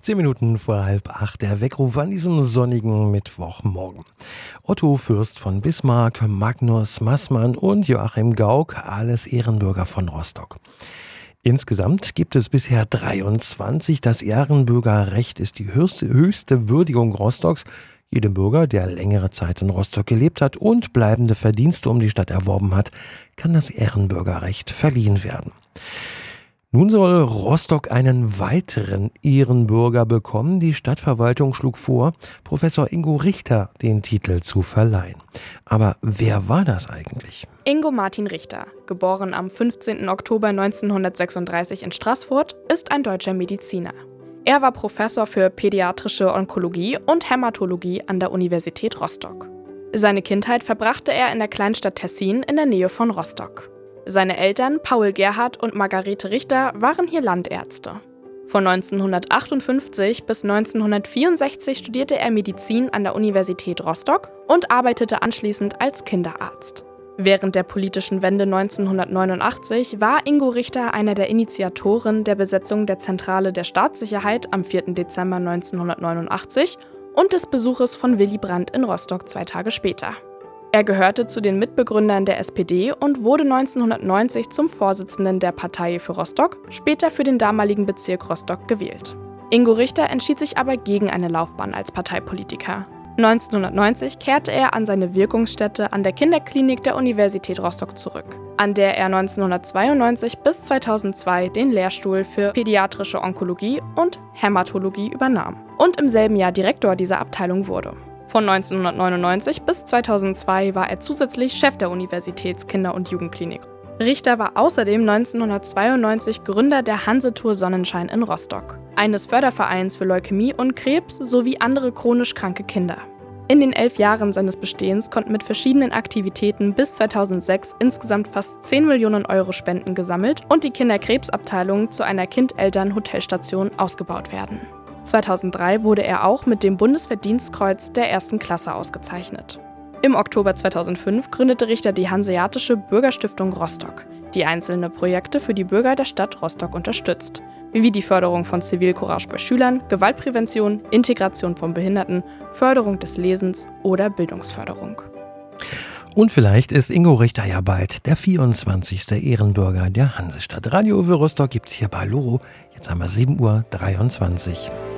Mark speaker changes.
Speaker 1: 10 Minuten vor 7:30, der Weckruf an diesem sonnigen Mittwochmorgen. Otto Fürst von Bismarck, Magnus Maßmann und Joachim Gauck, alles Ehrenbürger von Rostock. Insgesamt gibt es bisher 23. Das Ehrenbürgerrecht ist die höchste Würdigung Rostocks. Jedem Bürger, der längere Zeit in Rostock gelebt hat und bleibende Verdienste um die Stadt erworben hat, kann das Ehrenbürgerrecht verliehen werden. Nun soll Rostock einen weiteren Ehrenbürger bekommen. Die Stadtverwaltung schlug vor, Professor Ingo Richter den Titel zu verleihen. Aber wer war das eigentlich?
Speaker 2: Ingo Martin Richter, geboren am 15. Oktober 1936 in Straßfurt, ist ein deutscher Mediziner. Er war Professor für pädiatrische Onkologie und Hämatologie an der Universität Rostock. Seine Kindheit verbrachte er in der Kleinstadt Tessin in der Nähe von Rostock. Seine Eltern, Paul Gerhard und Margarete Richter, waren hier Landärzte. Von 1958 bis 1964 studierte er Medizin an der Universität Rostock und arbeitete anschließend als Kinderarzt. Während der politischen Wende 1989 war Ingo Richter einer der Initiatoren der Besetzung der Zentrale der Staatssicherheit am 4. Dezember 1989 und des Besuches von Willy Brandt in Rostock 2 Tage später. Er gehörte zu den Mitbegründern der SPD und wurde 1990 zum Vorsitzenden der Partei für Rostock, später für den damaligen Bezirk Rostock gewählt. Ingo Richter entschied sich aber gegen eine Laufbahn als Parteipolitiker. 1990 kehrte er an seine Wirkungsstätte an der Kinderklinik der Universität Rostock zurück, an der er 1992 bis 2002 den Lehrstuhl für pädiatrische Onkologie und Hämatologie übernahm und im selben Jahr Direktor dieser Abteilung wurde. Von 1999 bis 2002 war er zusätzlich Chef der Universitäts-Kinder- und Jugendklinik. Richter war außerdem 1992 Gründer der Hansetour Sonnenschein in Rostock, eines Fördervereins für Leukämie und Krebs sowie andere chronisch kranke Kinder. In den 11 Jahren seines Bestehens konnten mit verschiedenen Aktivitäten bis 2006 insgesamt fast 10 Millionen Euro Spenden gesammelt und die Kinderkrebsabteilung zu einer Kind-Eltern-Hotelstation ausgebaut werden. 2003 wurde er auch mit dem Bundesverdienstkreuz der 1. Klasse ausgezeichnet. Im Oktober 2005 gründete Richter die Hanseatische Bürgerstiftung Rostock, die einzelne Projekte für die Bürger der Stadt Rostock unterstützt, wie die Förderung von Zivilcourage bei Schülern, Gewaltprävention, Integration von Behinderten, Förderung des Lesens oder Bildungsförderung.
Speaker 1: Und vielleicht ist Ingo Richter ja bald der 24. Ehrenbürger der Hansestadt. Radio für Rostock gibt's hier bei Loro. Jetzt haben wir 7:23 Uhr.